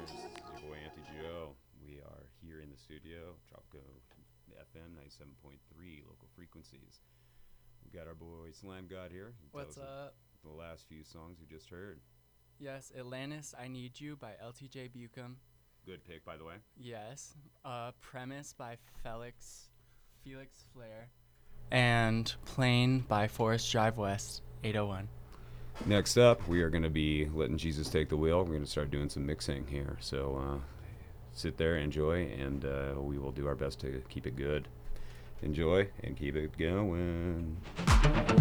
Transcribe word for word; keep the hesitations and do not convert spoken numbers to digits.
This is your boy Auntie Joe. We are here in the studio, Tropico F M ninety-seven point three, local frequencies. We got our boy Slam God here. He What's tells us up? the last few songs we just heard. Yes, Atlantis, I Need You by L T J Bucum. Good pick, by the way. Yes. Uh, Premise by Felix, Felix Flair. And Plane by Forest Drive West, eight oh one. Next up, we are going to be letting Jesus take the wheel. We're going to start doing some mixing here. So uh, sit there, enjoy, and uh, we will do our best to keep it good. Enjoy and keep it going.